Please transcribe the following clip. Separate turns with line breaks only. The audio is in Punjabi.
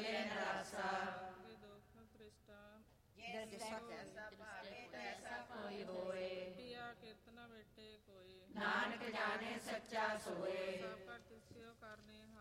ਚਲੇ ਨਰਾਸਾ।
ਦੁਖ ਤ੍ਰਿਸ਼ਟਾ
ਜੈਸਾ ਭਾਵੇ ਤੈਸਾ ਕੋਈ ਹੋਏ।
ਪਿਆ ਕਿਰਤ ਨ ਵੇਟੇ ਕੋਈ।
ਨਾਨਕ ਜਾਣੇ ਸੱਚਾ ਸੋਏ।
ਸਭ